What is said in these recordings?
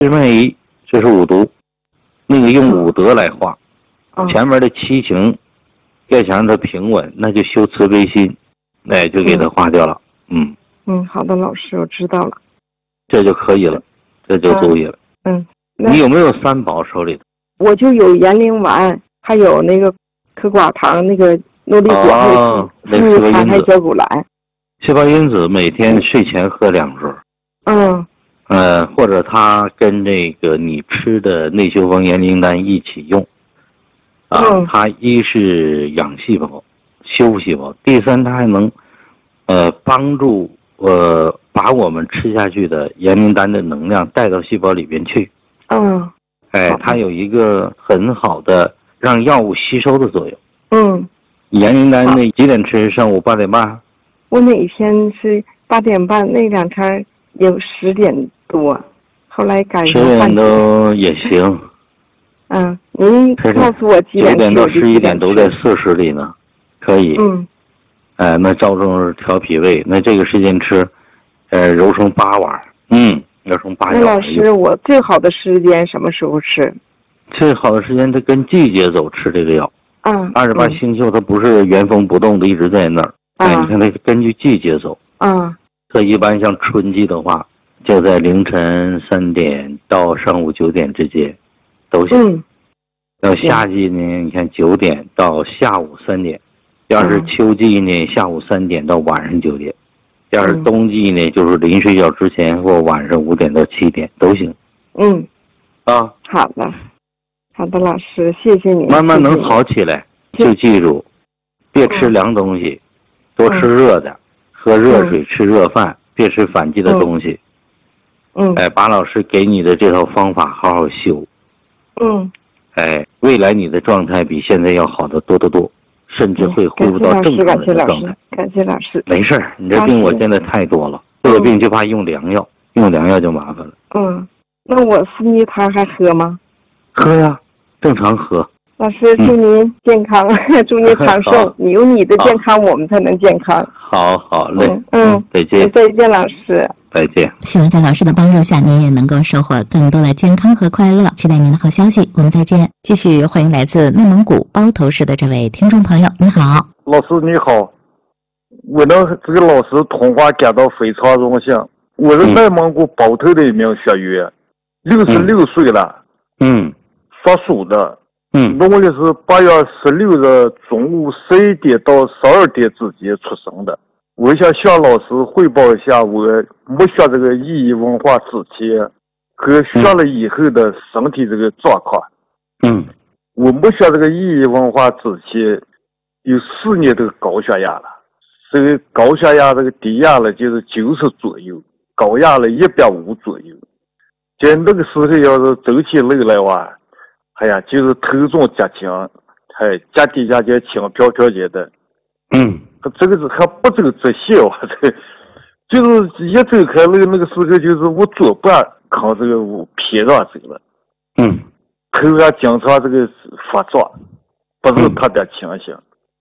支脉仪这是五毒，那个用五德来化，前面的七情要想让它平稳，那就修慈悲心，哎，就给它化掉了。 好的，老师，我知道了， 这就可以了，这就足以了。你有没有三宝手里的？ 我就有延龄丸，还有那个可寡糖，那个诺丽果，还有还小谷兰。 细胞因子每天睡前喝2盒。或者它跟这个你吃的内修风延龄丹一起用。它一是养细胞、修细胞，第三它还能帮助把我们吃下去的延龄丹的能量带到细胞里边去。它有一个很好的让药物吸收的作用。延龄丹那几点吃？上午8点半？ 我每天是8点半，那2天有10点多，后来改成 10点多也行。 您告诉我几点？9 点到11点都在40里呢，可以。那照中调脾胃，那这个时间吃，揉成8碗。揉成8碗。 老师，我最好的时间什么时候吃？ 最好的时间，它跟季节走吃这个药。28星宿它不是原封不动的一直在那儿。你看它根据季节走。这一般像春季的话，就在凌晨3点到上午9点之间，都行。到夏季呢，你看9点到下午3点；要是秋季呢，下午3点到晚上9点；要是冬季呢，就是临睡觉之前或晚上5点到7点都行。 好的，老师，谢谢你。 慢慢能好起来，就记住，别吃凉东西，多吃热的，喝热水，吃热饭，别吃反季的东西。把老师给你的这套方法好好修。未来你的状态比现在要好得多得多，甚至会恢复到正常的状态。 感谢老师。 没事儿，你这病我现在太多了，这个病就怕用良药，用良药就麻烦了。 那我四逆汤还喝吗？ 喝呀，正常喝。 老师，祝您健康，祝您长寿。你有你的健康，我们才能健康。 好嘞。再见。 再见，老师。 再见。 希望在老师的帮助下，您也能够收获更多的健康和快乐。期待您的好消息，我们再见。继续欢迎来自内蒙古包头市的这位听众朋友，你好。 老师你好，我能这个老师通话感到非常荣幸。我是内蒙古包头的一名学员，66岁了，属鼠的，农历是8月16日中午11点到12点之间出生的。我想向老师汇报一下我没学这个意义文化之前和学了以后的身体这个状况。我没学这个意义文化之前有4年的高血压了，这个高血压这个低压了就是90左右，高压了150左右。在那个时候要是走起路来哇，就是头重脚轻，脚底下就轻飘飘的。这个是还不走直线哇，就是一走开路那个时候就是我左半扛这个偏上走了。头上经常这个发作，不是特别清醒。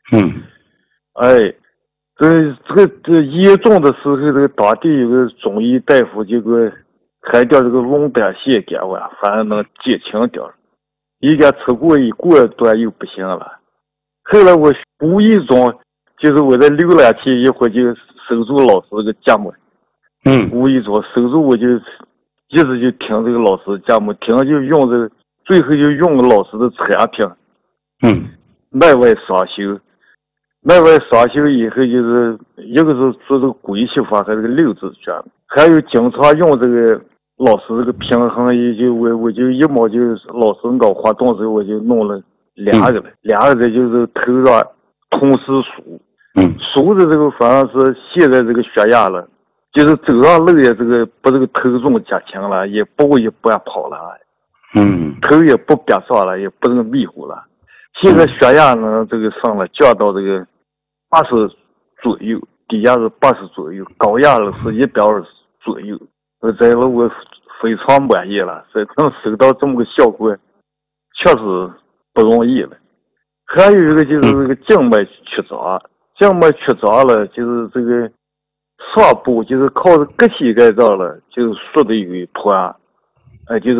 这严重的时候，这个当地有个中医大夫就给我开点这个龙胆泻给我，反正能减轻点。一个吃过一过段又不行了。后来我无意中就是我在浏览器一会就守住老师这个节目，无意中守住我就一直就听这个老师节目，听就用这个，最后就用老师的产品，内外双修。内外双修以后就是一个是做这个归息法和这个六字诀，还有经常用这个老师这个平衡仪，就我就一毛就老师搞活动时候我就弄了2个了，2个就是头上同时数。数的这个反正是现在这个血压了，就是走上路也这个不这个头重脚轻了，也不会一般跑了，头也不瘪上了，也不这个迷糊了。现在血压呢这个上了降到这个80左右，低压是80左右，高压了是120左右。这了我非常满意了，这能收到这么个效果，确实不容易了。还有一个就是这个静脉曲张。静脉曲张了，就是这个上部就是靠着膈膝盖上了，就是缩的有一团， 就是